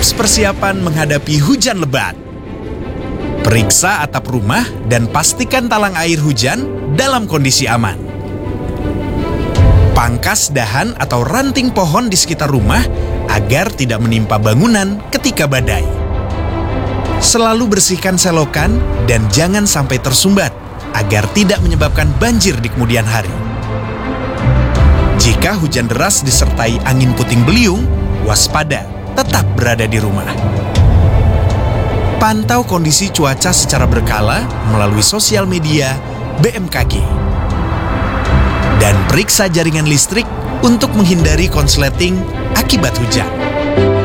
tips persiapan menghadapi hujan lebat. Periksa atap rumah dan pastikan talang air hujan dalam kondisi aman. Pangkas dahan atau ranting pohon di sekitar rumah agar tidak menimpa bangunan ketika badai. Selalu bersihkan selokan dan jangan sampai tersumbat agar tidak menyebabkan banjir di kemudian hari. Jika hujan deras disertai angin puting beliung, waspada, tetap berada di rumah. Pantau kondisi cuaca secara berkala melalui sosial media BMKG. Dan periksa jaringan listrik untuk menghindari konsleting akibat hujan.